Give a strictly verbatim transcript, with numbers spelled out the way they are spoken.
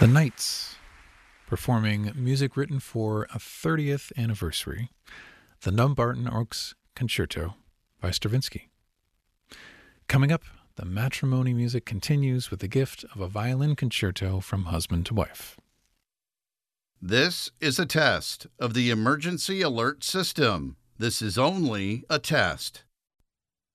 The Knights, performing music written for a thirtieth anniversary, the Dumbarton Oaks Concerto by Stravinsky. Coming up, the matrimony music continues with the gift of a violin concerto from husband to wife. This is a test of the emergency alert system. This is only a test.